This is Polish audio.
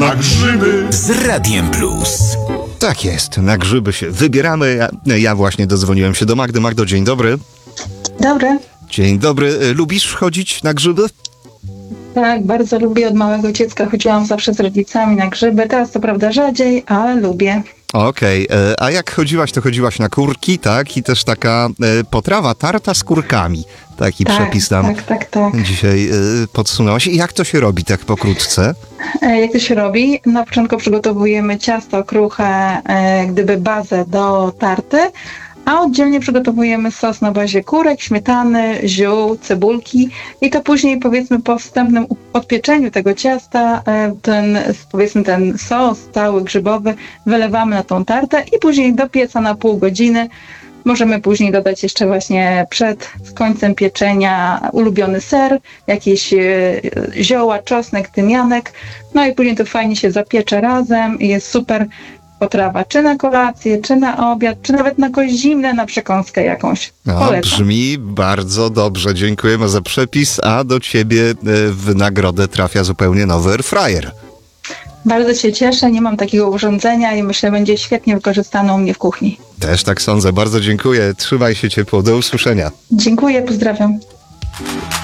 na grzyby z Radiem Plus. Tak jest, na grzyby się wybieramy. Ja właśnie dodzwoniłem się do Magdy. Magdo, dzień dobry. Dobry. Dzień dobry. Lubisz chodzić na grzyby? Tak, bardzo lubię. Od małego dziecka chodziłam zawsze z rodzicami na grzyby. Teraz to prawda rzadziej, ale lubię. Okej, a jak chodziłaś, to chodziłaś na kurki, tak? I też taka potrawa tarta z kurkami. Taki przepis tam Tak. dzisiaj podsunęłaś. I jak to się robi tak pokrótce? Jak to się robi? Na początku przygotowujemy ciasto kruche, gdyby bazę do tarty, a oddzielnie przygotowujemy sos na bazie kurek, śmietany, ziół, cebulki i to później, powiedzmy, po wstępnym podpieczeniu tego ciasta ten sos cały grzybowy wylewamy na tą tartę i później do pieca na pół godziny. Możemy później dodać jeszcze właśnie przed końcem pieczenia ulubiony ser, jakieś zioła, czosnek, tymianek. No i później to fajnie się zapiecze razem i jest super potrawa, czy na kolację, czy na obiad, czy nawet na coś zimne, na przekąskę jakąś. Polecam. Brzmi bardzo dobrze. Dziękujemy za przepis, a do ciebie w nagrodę trafia zupełnie nowy airfryer. Bardzo się cieszę, nie mam takiego urządzenia i myślę, będzie świetnie wykorzystane u mnie w kuchni. Też tak sądzę. Bardzo dziękuję. Trzymaj się ciepło. Do usłyszenia. Dziękuję, pozdrawiam.